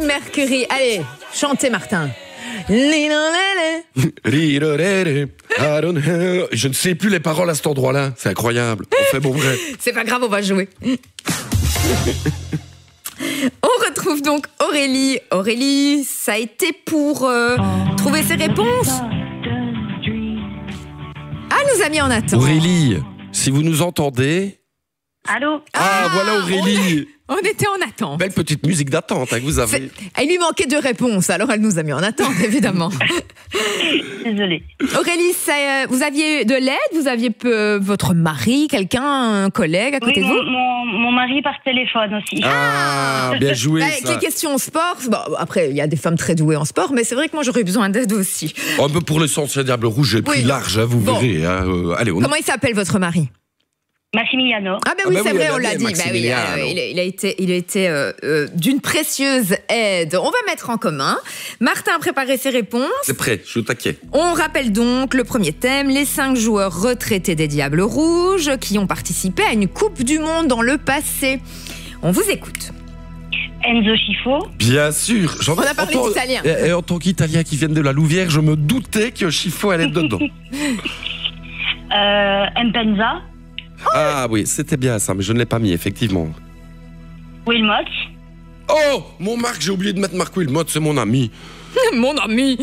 Mercury. Allez, chantez Martin. Je ne sais plus les paroles à cet endroit-là. C'est incroyable. On fait bon vrai. C'est pas grave, on va jouer. On retrouve donc Aurélie. Aurélie, ça a été pour trouver ses réponses. Ah, nous a mis en attente. Aurélie, si vous nous entendez... Allô? Ah, voilà Aurélie. On était en attente. Belle petite musique d'attente que vous avez. Il lui manquait 2 réponses, alors elle nous a mis en attente, évidemment. Désolée. Aurélie, vous aviez de l'aide? Vous aviez votre mari, quelqu'un, un collègue à côté de vous? Mon mari par téléphone aussi. Ah, bien joué. Avec ça. les questions sport, bon, après, il y a des femmes très douées en sport, mais c'est vrai que moi, j'aurais eu besoin d'aide aussi. Un peu pour l'essentiel Diable Rouge, j'ai pris large, vous verrez. Allez, Comment il s'appelle, votre mari? Massimiliano. Ah ben oui, c'est vrai, on l'a dit. Il a été d'une précieuse aide. On va mettre en commun. Martin a préparé ses réponses. C'est prêt, je suis au taquet. On rappelle donc le premier thème, les 5 joueurs retraités des Diables Rouges qui ont participé à une Coupe du Monde dans le passé. On vous écoute. Enzo Schifo. Bien sûr. On a parlé d'italien. Et en tant qu'Italien qui vient de la Louvière, je me doutais que Schifo allait être dedans. Mpenza. Ah oui, c'était bien ça, mais je ne l'ai pas mis, effectivement. Wilmot. Oh, mon Marc, j'ai oublié de mettre Marc Wilmot, c'est mon ami. Mon ami.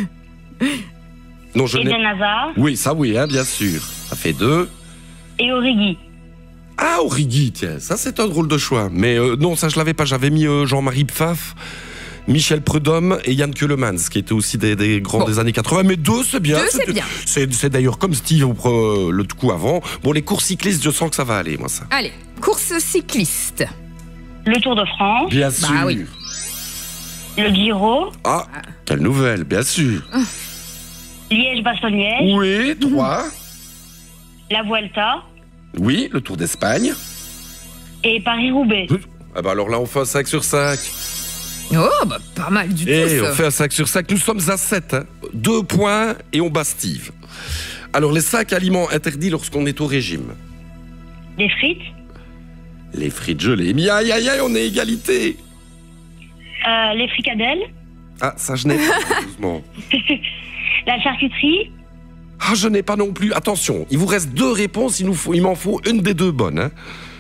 Non, je Eden Hazard. Oui, ça oui, bien sûr. Ça fait 2. Et Origi. Ah, Origi, tiens, ça c'est un drôle de choix. Mais non, ça je l'avais pas, j'avais mis Jean-Marie Pfaff, Michel Prudhomme et Yann Keulemans, qui étaient aussi des grands des années 80. Mais 2, c'est bien. 2, c'est bien. C'est d'ailleurs comme Steve le coup avant. Bon, les courses cyclistes, je sens que ça va aller, moi, ça. Allez, course cycliste. Le Tour de France. Bien sûr. Oui. Le Giro. Ah, quelle nouvelle, bien sûr. Liège-Bastogne-Liège. Oui, 3. La Vuelta. Oui, le Tour d'Espagne. Et Paris-Roubaix. Ah bah alors là, on fait un 5 sur 5. Oh, bah pas mal du tout, ça. On fait un 5 sur 5. Nous sommes à 7. 2 points et on bat Steve. Alors, les 5 aliments interdits lorsqu'on est au régime. Les frites. Les frites, je l'ai mis. Aïe, aïe, aïe, on est égalité. Les fricadelles. Ah, ça, je n'ai pas, malheureusement. La charcuterie. Ah, je n'ai pas non plus. Attention, il vous reste 2 réponses. Il m'en faut une des 2 bonnes.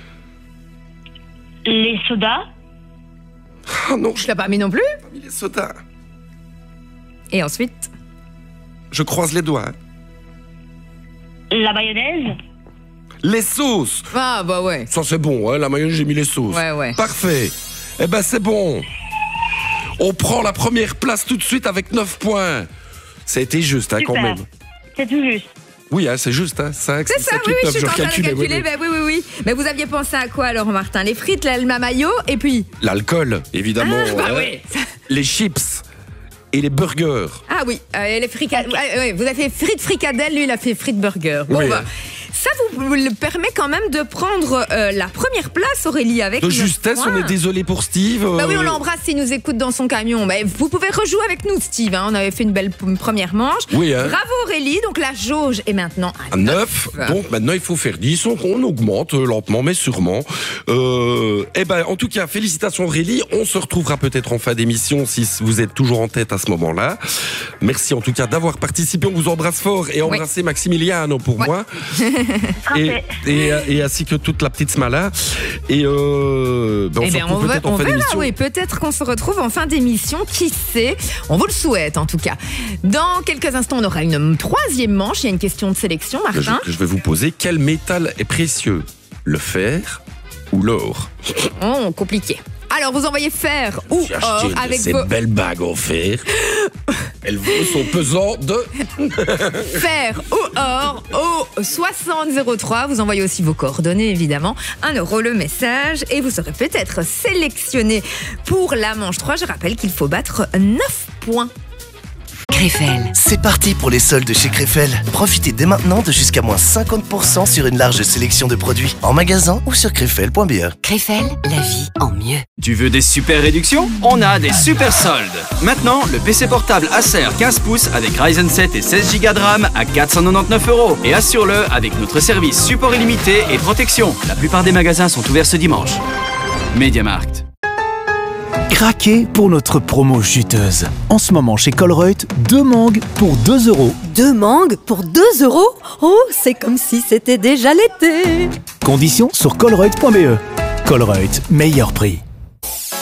Les sodas. Ah non, Je l'ai pas mis non plus. pas mis les sodas. Et ensuite? Je croise les doigts. La mayonnaise. Les sauces. Ah bah ouais. Ça, c'est bon, la mayonnaise, j'ai mis les sauces. Ouais. Parfait. Eh ben, c'est bon. On prend la première place tout de suite avec 9 points. Ça a été juste, quand Super. même. C'est tout juste. Oui, c'est juste, 5, C'est 6, ça, 7, oui, 8, 9, je suis en train de recalculais, calculer. Oui. Mais vous aviez pensé à quoi alors, Martin? Les frites, l'alma mayo, et puis? L'alcool, évidemment. Oui. Les chips et les burgers. Ah oui, les fricadelles. Vous avez fait frites fricadelles, lui il a fait frites burger. Bon, Oui. ça vous le permet quand même de prendre la première place, Aurélie, avec De 9 justesse, points. on est désolé pour Steve. Bah oui, on l'embrasse s'il nous écoute dans son camion. Bah, vous pouvez rejouer avec nous, Steve. On avait fait une belle première manche. Oui, Bravo Aurélie. Donc la jauge est maintenant à 9. Donc maintenant, il faut faire 10. Donc on augmente lentement, mais sûrement. Eh ben, en tout cas, félicitations Aurélie. On se retrouvera peut-être en fin d'émission si vous êtes toujours en tête à ce moment-là. Merci en tout cas d'avoir participé. On vous embrasse fort et embrassez Maximiliano pour moi. Et ainsi que toute la petite smala. Et on se retrouve peut-être en fin d'émission. Oui, peut-être qu'on se retrouve en fin d'émission, qui sait. On vous le souhaite en tout cas. Dans quelques instants, on aura une 3e manche. Il y a une question de sélection, Martin. Je vais vous poser, quel métal est précieux? Le fer ou l'or? Oh, compliqué. Alors, vous envoyez fer ou or avec cette belle bague en fer. Elle vaut son pesant de... fer ou or au 6003. Vous envoyez aussi vos coordonnées, évidemment. 1 € le message. Et vous serez peut-être sélectionné pour la manche 3. Je rappelle qu'il faut battre 9 points. Créfel. C'est parti pour les soldes chez Créfel. Profitez dès maintenant de jusqu'à moins 50% sur une large sélection de produits en magasin ou sur créfel.be. Créfel, la vie en mieux. Tu veux des super réductions? On a des super soldes. Maintenant, le PC portable Acer 15 pouces avec Ryzen 7 et 16 Go de RAM à 499 €. Et assure-le avec notre service support illimité et protection. La plupart des magasins sont ouverts ce dimanche. MediaMarkt. craquez pour notre promo juteuse. En ce moment chez Colruyt, 2 mangues pour 2 €. 2 mangues pour 2 €? Oh, c'est comme si c'était déjà l'été. Conditions sur colruyt.be. Colruyt, meilleur prix.